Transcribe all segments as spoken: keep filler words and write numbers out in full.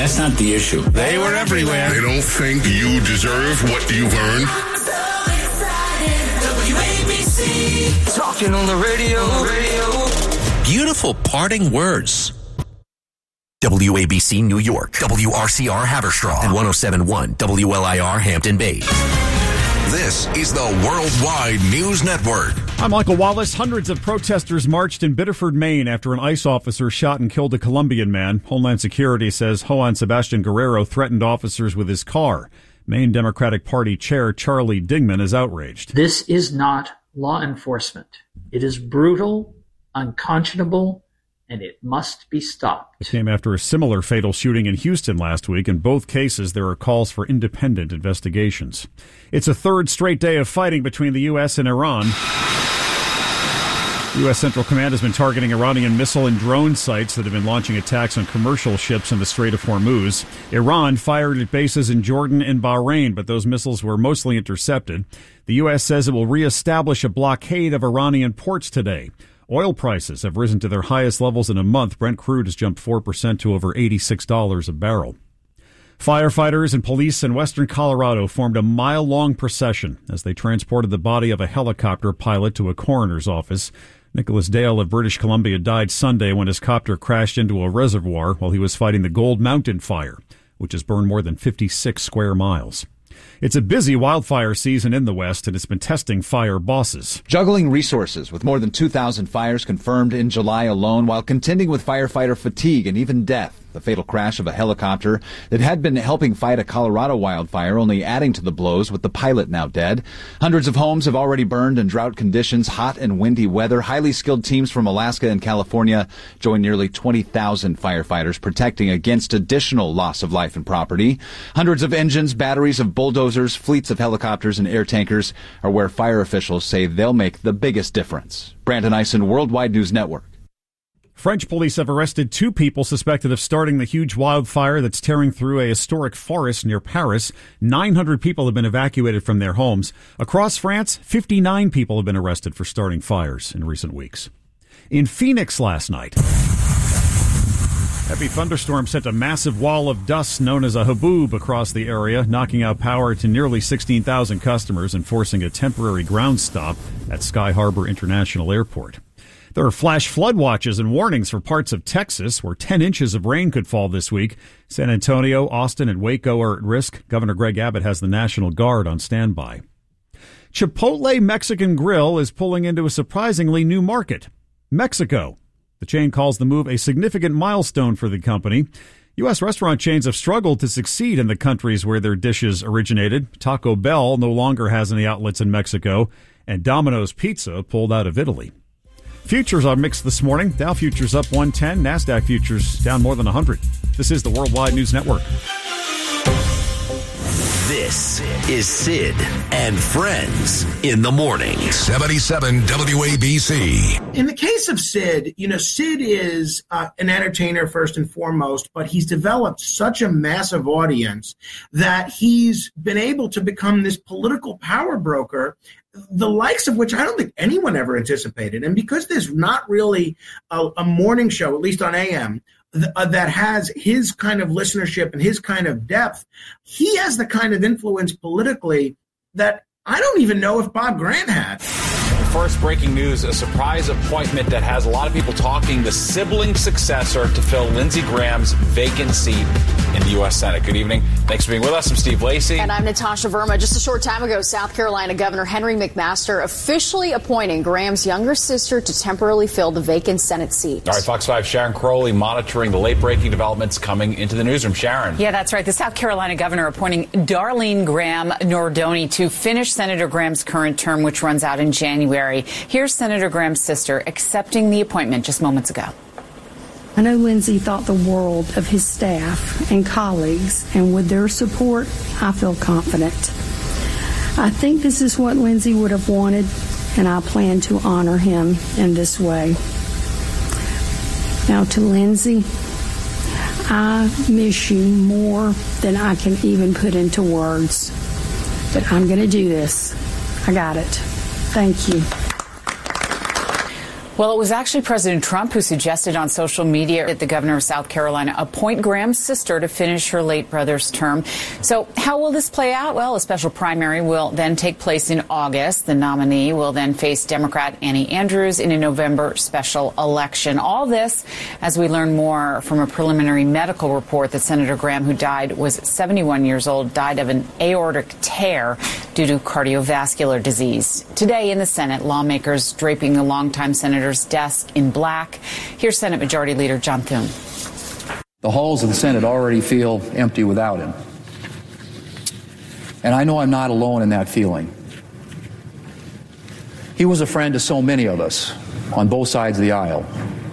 That's not the issue. They were everywhere. They don't think you deserve what you've earned. W A B C. Talking on the radio. radio. Beautiful parting words. W A B C New York, W R C R Haverstraw, and one oh seven point one W L I R Hampton Bays. This is the Worldwide News Network. I'm Michael Wallace. Hundreds of protesters marched in Biddeford, Maine after an ICE officer shot and killed a Colombian man. Homeland Security says Juan Sebastian Guerrero threatened officers with his car. Maine Democratic Party Chair Charlie Dingman is outraged. This is not law enforcement. It is brutal, unconscionable, and it must be stopped. It came after a similar fatal shooting in Houston last week. In both cases, there are calls for independent investigations. It's a third straight day of fighting between the U S and Iran. U S. Central Command has been targeting Iranian missile and drone sites that have been launching attacks on commercial ships in the Strait of Hormuz. Iran fired at bases in Jordan and Bahrain, but those missiles were mostly intercepted. The U S says it will reestablish a blockade of Iranian ports today. Oil prices have risen to their highest levels in a month. Brent crude has jumped four percent to over eighty-six dollars a barrel. Firefighters and police in western Colorado formed a mile-long procession as they transported the body of a helicopter pilot to a coroner's office. Nicholas Dale of British Columbia died Sunday when his copter crashed into a reservoir while he was fighting the Gold Mountain Fire, which has burned more than fifty-six square miles. It's a busy wildfire season in the West, and it's been testing fire bosses. Juggling resources with more than two thousand fires confirmed in July alone while contending with firefighter fatigue and even death. The fatal crash of a helicopter that had been helping fight a Colorado wildfire only adding to the blows with the pilot now dead. Hundreds of homes have already burned in drought conditions, hot and windy weather. Highly skilled teams from Alaska and California join nearly twenty thousand firefighters protecting against additional loss of life and property. Hundreds of engines, batteries of bulldozers, fleets of helicopters and air tankers are where fire officials say they'll make the biggest difference. Brandon Eisen, Worldwide News Network. French police have arrested two people suspected of starting the huge wildfire that's tearing through a historic forest near Paris. nine hundred people have been evacuated from their homes. Across France, fifty-nine people have been arrested for starting fires in recent weeks. In Phoenix last night, heavy thunderstorm sent a massive wall of dust known as a haboob across the area, knocking out power to nearly sixteen thousand customers and forcing a temporary ground stop at Sky Harbor International Airport. There are flash flood watches and warnings for parts of Texas where ten inches of rain could fall this week. San Antonio, Austin, and Waco are at risk. Governor Greg Abbott has the National Guard on standby. Chipotle Mexican Grill is pulling into a surprisingly new market, Mexico. The chain calls the move a significant milestone for the company. U S restaurant chains have struggled to succeed in the countries where their dishes originated. Taco Bell no longer has any outlets in Mexico, and Domino's Pizza pulled out of Italy. Futures are mixed this morning. Dow futures up one ten, NASDAQ futures down more than one hundred. This is the Worldwide News Network. This is Sid and Friends in the morning. seventy-seven W A B C. In the case of Sid, you know, Sid is uh, an entertainer first and foremost, but he's developed such a massive audience that he's been able to become this political power broker, the likes of which I don't think anyone ever anticipated. And because there's not really a, a morning show, at least on A M, th- uh, that has his kind of listenership and his kind of depth, he has the kind of influence politically that I don't even know if Bob Grant had. First breaking news, a surprise appointment that has a lot of people talking, the sibling successor to fill Lindsey Graham's vacant seat in the U S Senate. Good evening. Thanks for being with us. I'm Steve Lacey. And I'm Natasha Verma. Just a short time ago, South Carolina Governor Henry McMaster officially appointing Graham's younger sister to temporarily fill the vacant Senate seat. All right, Fox five Sharon Crowley monitoring the late-breaking developments coming into the newsroom. Sharon. Yeah, that's right. The South Carolina governor appointing Darlene Graham Nordoni to finish Senator Graham's current term, which runs out in January. Here's Senator Graham's sister accepting the appointment just moments ago. I know Lindsey thought the world of his staff and colleagues, and with their support, I feel confident. I think this is what Lindsey would have wanted, and I plan to honor him in this way. Now to Lindsey, I miss you more than I can even put into words, but I'm going to do this. I got it. Thank you. Well, it was actually President Trump who suggested on social media that the governor of South Carolina appoint Graham's sister to finish her late brother's term. So how will this play out? Well, a special primary will then take place in August. The nominee will then face Democrat Annie Andrews in a November special election. All this as we learn more from a preliminary medical report that Senator Graham, who died, was seventy-one years old, died of an aortic tear due to cardiovascular disease. Today in the Senate, lawmakers draping the longtime senator's desk in black. Here's Senate Majority Leader John Thune. The halls of the Senate already feel empty without him. And I know I'm not alone in that feeling. He was a friend to so many of us on both sides of the aisle.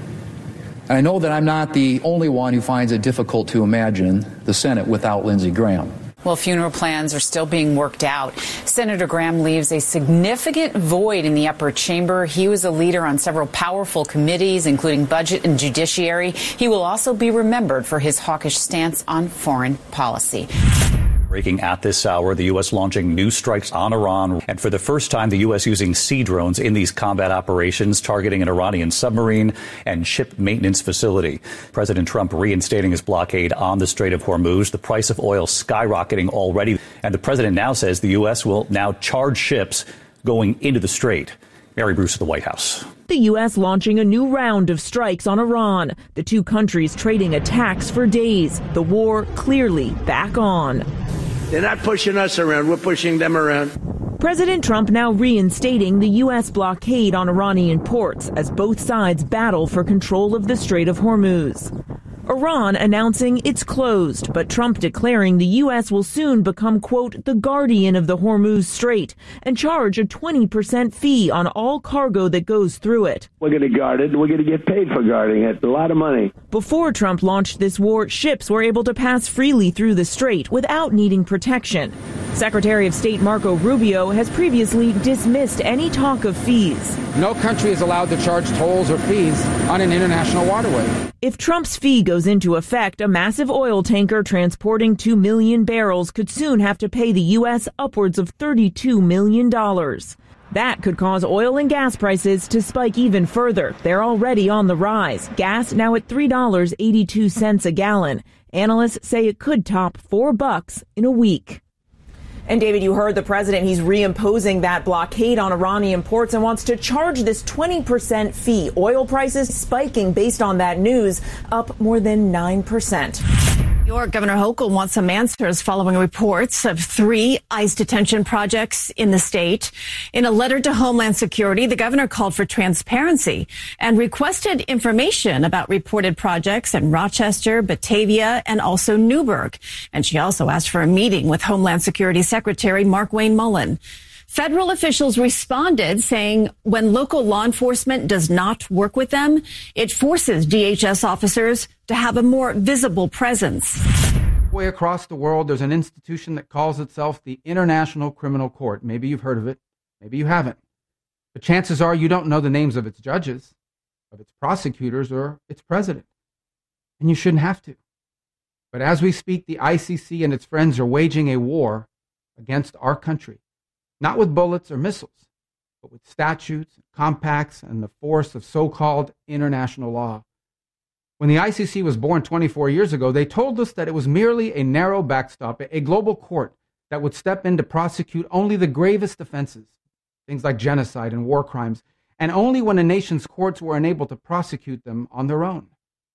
And I know that I'm not the only one who finds it difficult to imagine the Senate without Lindsey Graham. Well, funeral plans are still being worked out. Senator Graham leaves a significant void in the upper chamber. He was a leader on several powerful committees, including Budget and Judiciary. He will also be remembered for his hawkish stance on foreign policy. Breaking at this hour, the U S launching new strikes on Iran. And for the first time, the U S using sea drones in these combat operations, targeting an Iranian submarine and ship maintenance facility. President Trump reinstating his blockade on the Strait of Hormuz, the price of oil skyrocketing already. And the president now says the U S will now charge ships going into the strait. Mary Bruce at the White House. The U S launching a new round of strikes on Iran. The two countries trading attacks for days. The war clearly back on. They're not pushing us around. We're pushing them around. President Trump now reinstating the U S blockade on Iranian ports as both sides battle for control of the Strait of Hormuz. Iran announcing it's closed, but Trump declaring the U S will soon become, quote, the guardian of the Hormuz Strait and charge a twenty percent fee on all cargo that goes through it. We're going to guard it. We're going to get paid for guarding it. A lot of money. Before Trump launched this war, ships were able to pass freely through the strait without needing protection. Secretary of State Marco Rubio has previously dismissed any talk of fees. No country is allowed to charge tolls or fees on an international waterway. If Trump's fee goes into effect, a massive oil tanker transporting two million barrels could soon have to pay the U S upwards of thirty-two million dollars. That could cause oil and gas prices to spike even further. They're already on the rise. Gas now at three dollars and eighty-two cents a gallon. Analysts say it could top four bucks in a week. And David, you heard the president. He's reimposing that blockade on Iranian ports and wants to charge this twenty percent fee. Oil prices spiking based on that news, up more than nine percent. New York Governor Hochul wants some answers following reports of three ICE detention projects in the state. In a letter to Homeland Security, the governor called for transparency and requested information about reported projects in Rochester, Batavia, and also Newburgh. And she also asked for a meeting with Homeland Security Secretary Markwayne Mullin. Federal officials responded saying when local law enforcement does not work with them, it forces D H S officers to have a more visible presence. Way across the world, there's an institution that calls itself the International Criminal Court. Maybe you've heard of it. Maybe you haven't. But chances are you don't know the names of its judges, of its prosecutors, or its president. And you shouldn't have to. But as we speak, the I C C and its friends are waging a war against our country. Not with bullets or missiles, but with statutes, compacts, and the force of so-called international law. When the I C C was born twenty-four years ago, they told us that it was merely a narrow backstop, a global court that would step in to prosecute only the gravest offenses, things like genocide and war crimes, and only when a nation's courts were unable to prosecute them on their own.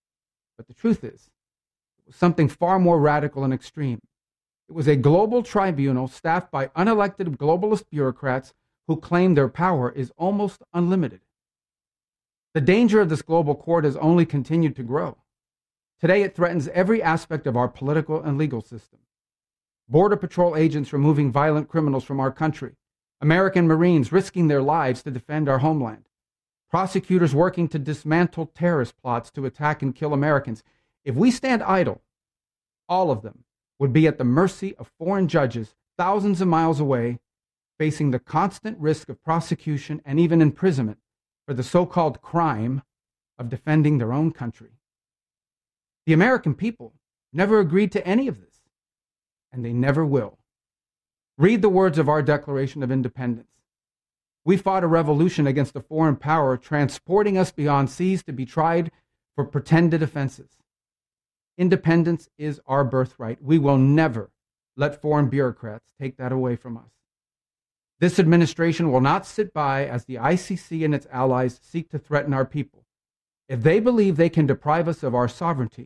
But the truth is, it was something far more radical and extreme. It was a global tribunal staffed by unelected globalist bureaucrats who claim their power is almost unlimited. The danger of this global court has only continued to grow. Today, it threatens every aspect of our political and legal system. Border Patrol agents removing violent criminals from our country. American Marines risking their lives to defend our homeland. Prosecutors working to dismantle terrorist plots to attack and kill Americans. If we stand idle, all of them would be at the mercy of foreign judges thousands of miles away, facing the constant risk of prosecution and even imprisonment for the so-called crime of defending their own country. The American people never agreed to any of this, and they never will. Read the words of our Declaration of Independence. We fought a revolution against a foreign power, transporting us beyond seas to be tried for pretended offenses. Independence is our birthright. We will never let foreign bureaucrats take that away from us. This administration will not sit by as the I C C and its allies seek to threaten our people. If they believe they can deprive us of our sovereignty,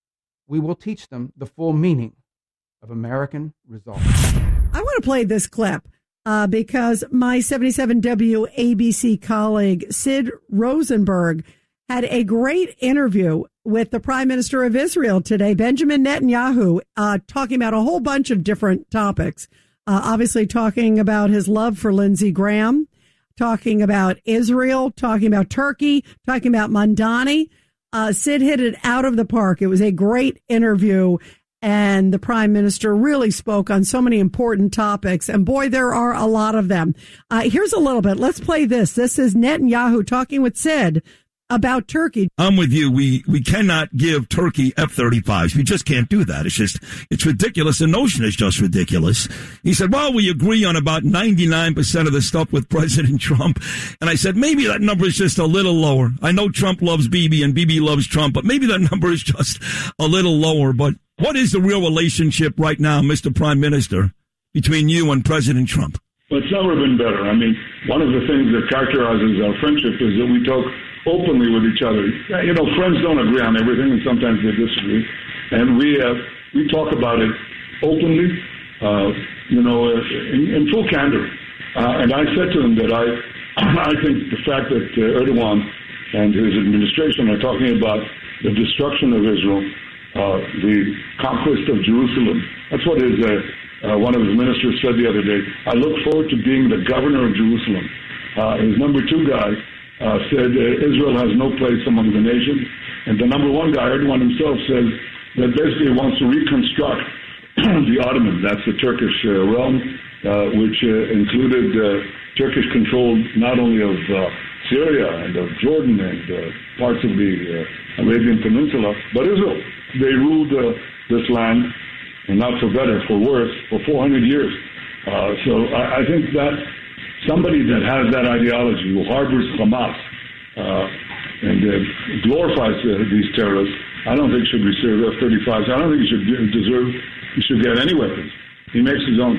we will teach them the full meaning of American resolve. I want to play this clip uh, because my seventy-seven W A B C colleague, Sid Rosenberg, had a great interview with the Prime Minister of Israel today, Benjamin Netanyahu, uh, talking about a whole bunch of different topics. Uh, obviously talking about his love for Lindsey Graham, talking about Israel, talking about Turkey, talking about Mamdani. Uh, Sid hit it out of the park. It was a great interview, and the Prime Minister really spoke on so many important topics. And boy, there are a lot of them. Uh, here's a little bit. Let's play this. This is Netanyahu talking with Sid about Turkey. I'm with you. We we cannot give Turkey F thirty-fives. We just can't do that. It's just, it's ridiculous. The notion is just ridiculous. He said, well, we agree on about ninety-nine percent of the stuff with President Trump. And I said, maybe that number is just a little lower. I know Trump loves Bibi and Bibi loves Trump, but maybe that number is just a little lower. But what is the real relationship right now, Mister Prime Minister, between you and President Trump? Well, it's never been better. I mean, one of the things that characterizes our friendship is that we talk openly with each other. You know, friends don't agree on everything, and sometimes they disagree. And we uh, we talk about it openly, uh, you know, in, in full candor. Uh, and I said to him that I I think the fact that uh, Erdogan and his administration are talking about the destruction of Israel, uh, the conquest of Jerusalem, that's what his, uh, uh, one of his ministers said the other day. I look forward to being the governor of Jerusalem. Uh, his number two guy Uh, said uh, Israel has no place among the nations. And the number one guy, Erdogan himself, says that basically he wants to reconstruct the Ottoman, that's the Turkish uh, realm, uh, which uh, included uh, Turkish control not only of uh, Syria and of Jordan and uh, parts of the uh, Arabian Peninsula, but Israel. They ruled uh, this land, and not for better, for worse, for four hundred years. Uh, so I, I think that somebody that has that ideology, who harbors Hamas uh, and uh, glorifies uh, these terrorists, I don't think should receive F thirty-fives. I don't think he should deserve, he should get any weapons. He makes his own.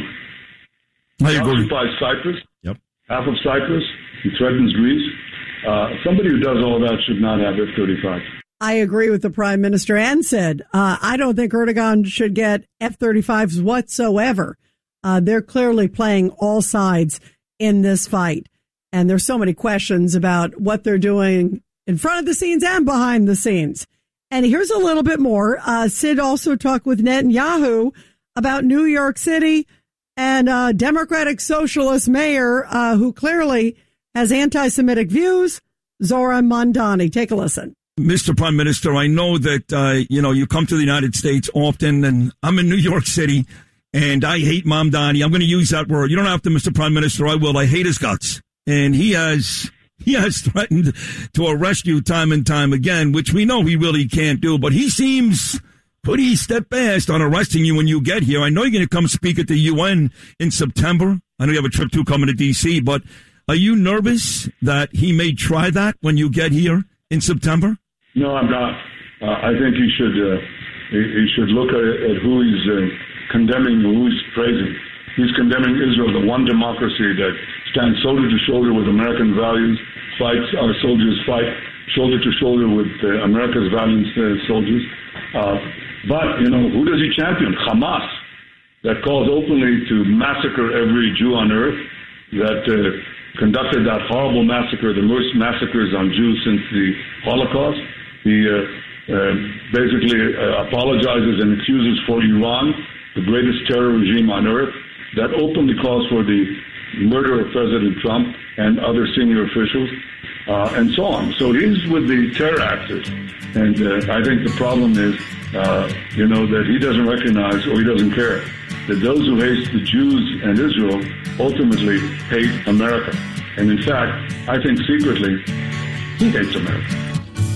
He occupies Cyprus, yep. half of Cyprus. He threatens Greece. Uh, somebody who does all that should not have F thirty-fives. I agree with the Prime Minister and said, uh, I don't think Erdogan should get F thirty-fives whatsoever. Uh, they're clearly playing all sides in this fight. And there's so many questions about what they're doing in front of the scenes and behind the scenes. And here's a little bit more. Uh, Sid also talked with Netanyahu about New York City and uh Democratic Socialist mayor uh, who clearly has anti-Semitic views, Zoran Mamdani. Take a listen. Mister Prime Minister, I know that, uh, you know, you come to the United States often, and I'm in New York City. And I hate Mamdani. I'm going to use that word. You don't have to, Mister Prime Minister. I will. I hate his guts. And he has he has threatened to arrest you time and time again, which we know he really can't do. But he seems pretty steadfast on arresting you when you get here. I know you're going to come speak at the U N in September. I know you have a trip too coming to D C, but are you nervous that he may try that when you get here in September? No, I'm not. Uh, I think he should uh, he, he should look at, at who he's uh, condemning, who he's praising. He's condemning Israel, the one democracy that stands shoulder to shoulder with American values, fights, our soldiers fight shoulder to shoulder with uh, America's valiant uh, soldiers. Uh, but, you know, who does he champion? Hamas, that calls openly to massacre every Jew on earth, that uh, conducted that horrible massacre, the worst massacres on Jews since the Holocaust. He uh, uh, basically uh, apologizes and excuses for Iran, the greatest terror regime on earth, that openly calls for the murder of President Trump and other senior officials, uh, and so on. So he's with the terror actors. And uh, I think the problem is, uh, you know, that he doesn't recognize, or he doesn't care, that those who hate the Jews and Israel ultimately hate America. And in fact, I think secretly, he hates America.